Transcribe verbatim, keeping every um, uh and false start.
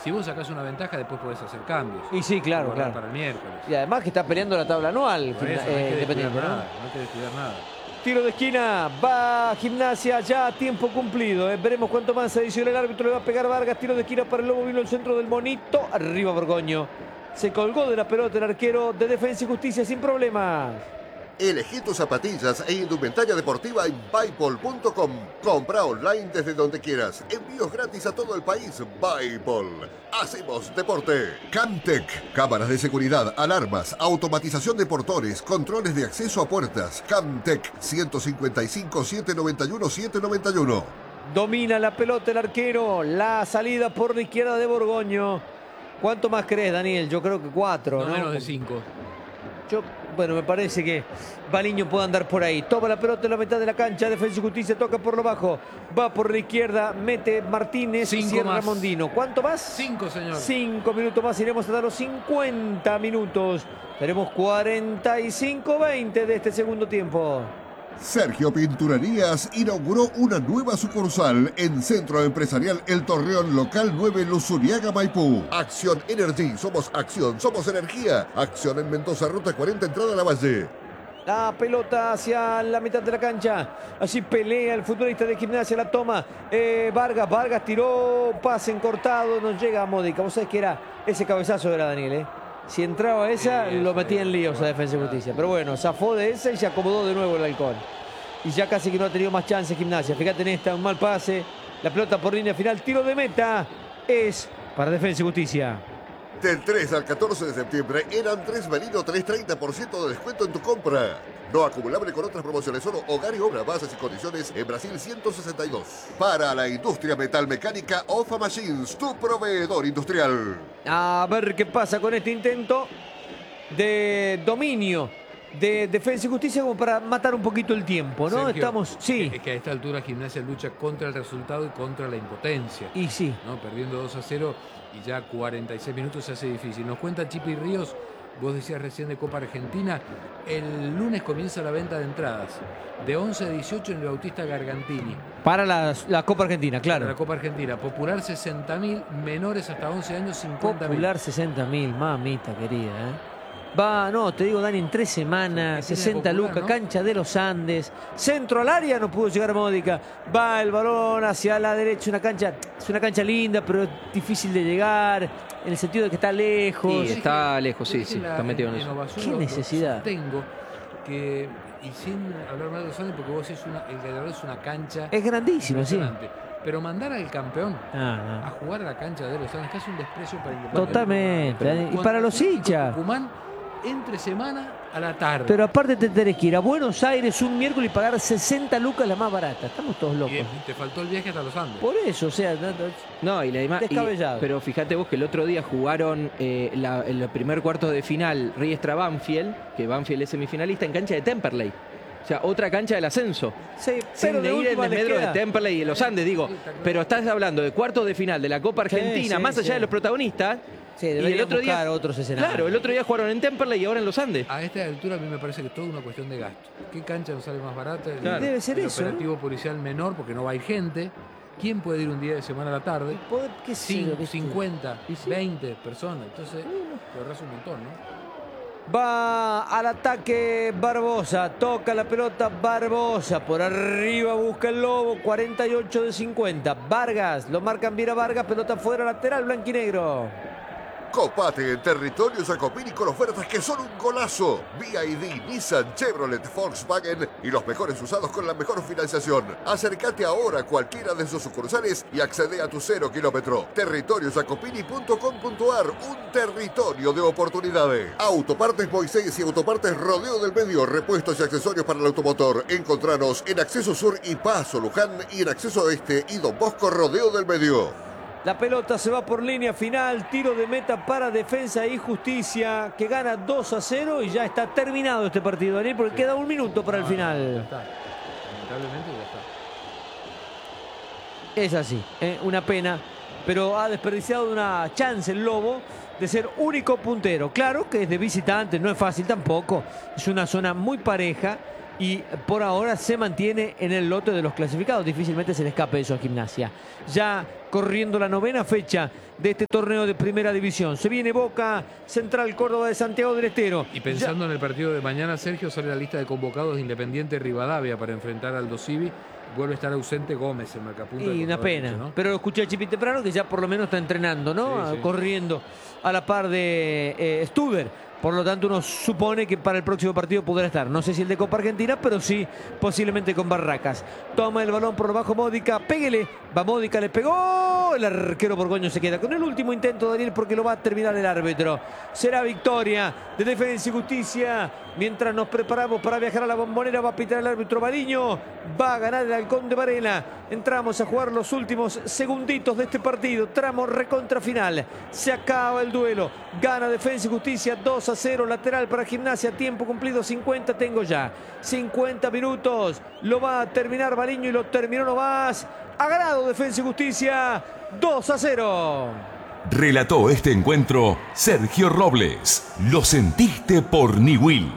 Si vos sacás una ventaja, después podés hacer cambios. Y sí, claro, claro. Para el miércoles. Y además que está peleando la tabla anual, Por eso, eh, no hay que Independiente, descuidar ¿no? nada, no hay que descuidar nada. Tiro de esquina, va Gimnasia ya a tiempo cumplido. Eh. Veremos cuánto más adiciona el árbitro, le va a pegar Vargas. Tiro de esquina para el Lobo, vino el centro del Monito. Arriba Borgoño. Se colgó de la pelota el arquero de Defensa y Justicia sin problemas. Elegí tus zapatillas e indumentaria deportiva en Bipol punto com. Compra online desde donde quieras. Envíos gratis a todo el país. Bipol. Hacemos deporte. Camtec. Cámaras de seguridad, alarmas, automatización de portones, controles de acceso a puertas. Camtec. ciento cincuenta y cinco, setecientos noventa y uno, setecientos noventa y uno. Domina la pelota el arquero. La salida por la izquierda de Borgoño. ¿Cuánto más crees, Daniel? Yo creo que cuatro, No, ¿no? menos de cinco. Yo, bueno, me parece que Baliño puede andar por ahí. Toma la pelota en la mitad de la cancha. Defensa y Justicia toca por lo bajo. Va por la izquierda. Mete Martínez. Cinco Cierra más. Mondino. ¿Cuánto más? Cinco, señor. Cinco minutos más. Iremos hasta los cincuenta minutos. Tenemos cuarenta y cinco veinte de este segundo tiempo. Sergio Pinturerías inauguró una nueva sucursal en Centro Empresarial El Torreón, local nueve, Luzuriaga, Maipú. Acción Energy, somos acción, somos energía. Acción en Mendoza, ruta cuarenta, entrada a la Valle. La pelota hacia la mitad de la cancha. Allí pelea el futbolista de Gimnasia. La toma eh, Vargas. Vargas tiró. Pase encortado. No llega a Módica. Vos sabés que era ese cabezazo era Daniel, ¿eh? Si entraba esa, sí, lo metía en líos a Defensa y Justicia. Pero bueno, zafó de esa y se acomodó de nuevo el halcón. Y ya casi que no ha tenido más chance Gimnasia. Fíjate en esta, un mal pase. La pelota por línea final. Tiro de meta. Es para Defensa y Justicia. Del tres al catorce de septiembre en Andrés Merino tenés treinta por ciento de descuento en tu compra. No acumulable con otras promociones, solo hogar y obra, bases y condiciones en Brasil ciento sesenta y dos. Para la industria metalmecánica, Ofa Machines, tu proveedor industrial. A ver qué pasa con este intento de dominio de Defensa y Justicia como para matar un poquito el tiempo, ¿no? Sergio, Estamos, sí. Es que a esta altura Gimnasia lucha contra el resultado y contra la impotencia. Y sí. ¿No? Perdiendo dos a cero y ya cuarenta y seis minutos se hace difícil. Nos cuenta Chipi Ríos, vos decías recién de Copa Argentina, el lunes comienza la venta de entradas de once a dieciocho en el Bautista Gargantini. Para la, la Copa Argentina, claro. Para la Copa Argentina. Popular sesenta mil, menores hasta once años cincuenta mil. Popular sesenta mil, mamita querida, ¿eh? Va, no, te digo, Dani, en tres semanas, sesenta lucas, ¿no? Cancha de los Andes, centro al área, no pudo llegar Módica. Va el balón hacia la derecha, una cancha, es una cancha linda, pero es difícil de llegar, en el sentido de que está lejos. Sí, está lejos, sí, sí, está metido en eso. ¿Qué necesidad? Tengo que, y sin hablar mal de los Andes, porque vos decís, una, el Gladiador es una cancha. Es grandísimo, sí. Pero mandar al campeón ah, no. a jugar a la cancha de los Andes, casi un desprecio para el Independiente. Totalmente. Y para los hinchas. Tucumán, entre semana a la tarde. Pero aparte te tenés que ir a Buenos Aires un miércoles y pagar sesenta lucas la más barata. Estamos todos locos. Bien, te faltó el viaje hasta los Andes. Por eso, o sea, no, no y la demás, descabellado. Y, pero fíjate vos que el otro día jugaron eh, la, el primer cuarto de final Riestra Banfield, que Banfield es semifinalista, en cancha de Temperley. O sea, otra cancha del ascenso. Sí, sin pero de de ir en el metro de Temperley y de los Andes, digo. Sí, claro. Pero estás hablando de cuartos de final de la Copa Argentina, sí, más sí, allá sí. de los protagonistas. Sí, y el otro buscar día, otros escenarios. claro, el otro día jugaron en Temperley y ahora en los Andes. A esta altura a mí me parece que es toda una cuestión de gasto. ¿Qué cancha nos sale más barata? Claro. Debe ser el eso, operativo policial menor porque no va a ir gente. ¿Quién puede ir un día de semana a la tarde? Poder, ¿qué sé yo, cincuenta, sí? veinte personas. Entonces, te ahorras un montón, ¿no? Va al ataque Barbosa, toca la pelota Barbosa, por arriba busca el Lobo, cuarenta y ocho de cincuenta. Vargas, lo marcan bien a Vargas, pelota fuera, lateral, blanquinegro. Copate en territorio Jacopini con ofertas que son un golazo. B Y D, Nissan, Chevrolet, Volkswagen y los mejores usados con la mejor financiación. Acércate ahora a cualquiera de sus sucursales y accede a tu cero kilómetro. territorio jacopini punto com punto ar, un territorio de oportunidades. Autopartes Moisés y Autopartes Rodeo del Medio, repuestos y accesorios para el automotor. Encontranos en Acceso Sur y Paso Luján y en Acceso Este y Don Bosco Rodeo del Medio. La pelota se va por línea final, tiro de meta para Defensa y Justicia, que gana dos a cero y ya está terminado este partido, Daniel, porque sí. Queda un minuto para el final. Ya está. Lamentablemente ya está. Es así, ¿eh? Una pena, pero ha desperdiciado una chance el Lobo de ser único puntero. Claro que es de visitante, no es fácil tampoco, es una zona muy pareja y por ahora se mantiene en el lote de los clasificados. Difícilmente se le escape eso a Gimnasia. Ya corriendo la novena fecha de este torneo de primera división. Se viene Boca, Central Córdoba de Santiago del Estero. Y pensando ya en el partido de mañana, Sergio, sale la lista de convocados de Independiente Rivadavia para enfrentar al Aldo Civi. Vuelve a estar ausente Gómez en marcapunta. Y una pena, derecho, ¿no? Pero lo escuché a Chipi temprano que ya por lo menos está entrenando, ¿no? Sí, sí. Corriendo a la par de eh, Stuber. Por lo tanto, uno supone que para el próximo partido podrá estar. No sé si el de Copa Argentina, pero sí posiblemente con Barracas. Toma el balón por abajo Módica. Péguele. Va Módica, le pegó. El arquero Borgoño se queda con el último intento, Daniel, porque lo va a terminar el árbitro. Será victoria de Defensa y Justicia. Mientras nos preparamos para viajar a la Bombonera, va a pitar el árbitro Bariño. Va a ganar el Halcón de Varela. Entramos a jugar los últimos segunditos de este partido. Tramo recontra final. Se acaba el duelo. Gana Defensa y Justicia dos a cero. Lateral para Gimnasia. Tiempo cumplido cincuenta. Tengo ya cincuenta minutos. Lo va a terminar Bariño y lo terminó nomás. Ha ganado Defensa y Justicia dos a cero. Relató este encuentro Sergio Robles. Lo sentiste por Niwil.